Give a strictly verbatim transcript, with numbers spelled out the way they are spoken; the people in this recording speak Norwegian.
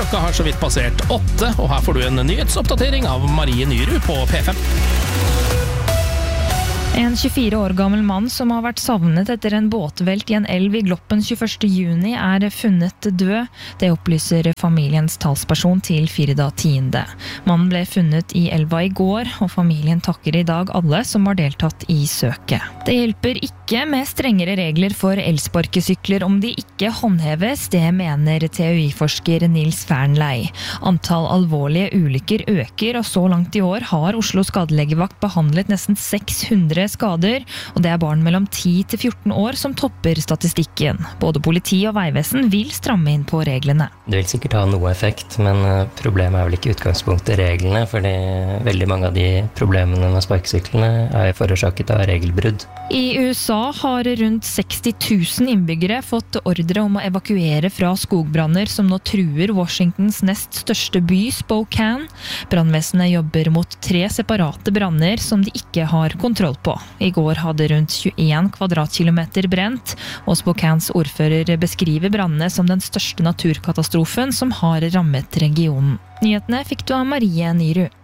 Klokka har så vidt passert åtte, og her får du en nyhetsoppdatering av Marie Nyrud på P fem. En tjuefire år gammel mann som har vært savnet etter en båtvelt i en elv i Gloppen tjueførste juni er funnet død. Det opplyser familiens talsperson til Firda tiende. Mannen ble funnet i elva i går, og familien takker i dag alle som har deltatt i søket. Det hjelper ikke med strengere regler for elsparkesykler om de ikke håndheves, det mener T U I-forsker Nils Fernley. Antall alvorlige ulykker øker, og så langt i år har Oslo skadelegevakt behandlet nesten seks hundre skader, og det er barn mellom ti til fjorten år som topper statistikken. Både politi og veivesen vil stramme inn på reglene. Det vil sikkert ha noe effekt, men problemet er vel ikke utgangspunktet reglene, fordi veldig mange av de problemene med sparkesyklene er forårsaket av regelbrudd. I U S A har rundt seksti tusen innbyggere fått ordre om å evakuere fra skogbranner som nå truer Washingtons nest største by, Spokane. Brannvesenet jobber mot tre separate branner som de ikke har kontroll på. I går hadde rundt tjueen kvadratkilometer brent, og Spokanes ordfører beskriver brannene som den største naturkatastrofen som har rammet regionen. Nyhetene fikk du av Marie Nyrud.